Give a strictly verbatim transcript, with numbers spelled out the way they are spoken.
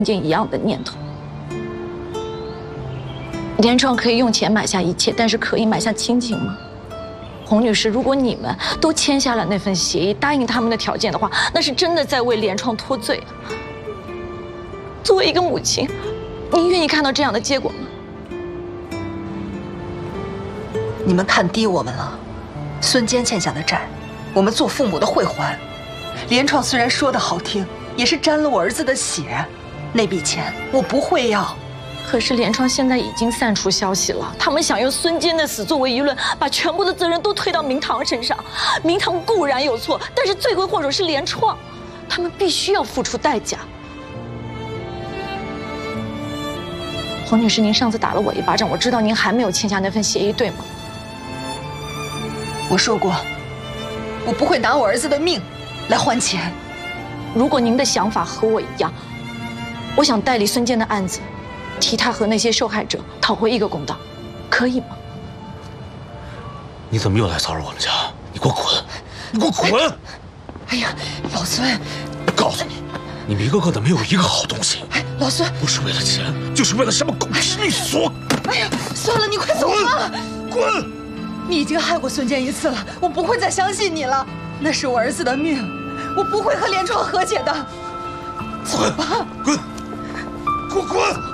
一样的念头。连创可以用钱买下一切，但是可以买下亲情吗？洪女士，如果你们都签下了那份协议，答应他们的条件的话，那是真的在为连创脱罪。作为一个母亲，您愿意看到这样的结果吗？ 你们看低我们了。孙坚欠下的债，我们做父母的会还。连创虽然说的好听，也是沾了我儿子的血，那笔钱我不会要。 可是连创现在已经散出消息了，他们想用孙坚的死作为舆论，把全部的责任都推到明堂身上。明堂固然有错，但是罪魁祸首是连创，他们必须要付出代价。洪女士，您上次打了我一巴掌，我知道您还没有签下那份协议，对吗？ 我说过，我不会拿我儿子的命来换钱。 如果您的想法和我一样，我想代理孙坚的案子，替他和那些受害者讨回一个公道，可以吗？ 你怎么又来骚扰我们家？你给我滚！你给我滚！ 哎呀，老孙， 我告诉你，你们一个个的没有一个好东西。 哎，老孙， 不是为了钱，就是为了什么狗屁利索！ 哎呀，算了，你快走吧。 滚！ 你已经害过孙坚一次了，我不会再相信你了。那是我儿子的命，我不会和连创和解的。走吧， 滚！给我滚！